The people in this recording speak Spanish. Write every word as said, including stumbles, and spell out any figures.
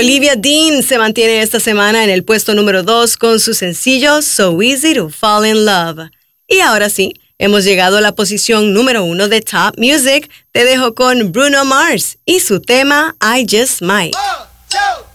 Olivia Dean se mantiene esta semana en el puesto número dos con su sencillo So Easy to Fall in Love. Y ahora sí, hemos llegado a la posición número uno de Top Music. Te dejo con Bruno Mars y su tema I Just Might. One, two.